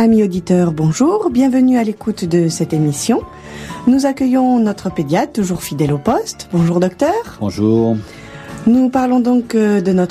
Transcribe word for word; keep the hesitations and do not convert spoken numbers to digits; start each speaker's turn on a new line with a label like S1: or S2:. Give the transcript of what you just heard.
S1: Amis auditeurs, bonjour, bienvenue à l'écoute de cette émission. Nous accueillons notre pédiatre, toujours fidèle au poste. Bonjour docteur.
S2: Bonjour.
S1: Nous parlons donc de notre